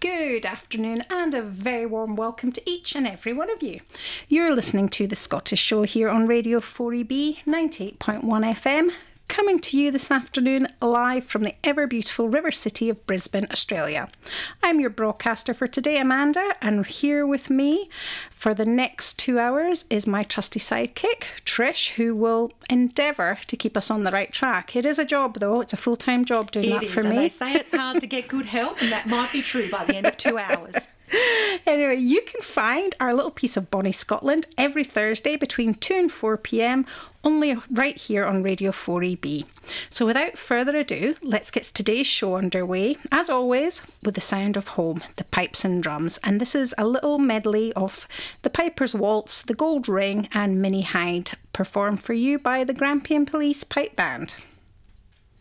Good afternoon and a very warm welcome to each and every one of you. You're listening to The Scottish Show here on Radio 4EB 98.1 FM, coming to you this afternoon live from the ever beautiful river city of Brisbane, Australia. I'm your broadcaster for today, Amanda, and here with me for the next 2 hours is my trusty sidekick, Trish, who will endeavour to keep us on the right track. It is a job, though. It's a full-time job doing that for me. And they say it's hard to get good help, and that might be true by the end of 2 hours. Anyway, you can find our little piece of Bonnie Scotland every Thursday between 2 and 4 p.m, only right here on Radio 4EB. So without further ado, let's get today's show underway, as always, with the sound of home, the pipes and drums. And this is a little medley of the Piper's Waltz, the Gold Ring and Minnie Hyde, performed for you by the Grampian Police Pipe Band.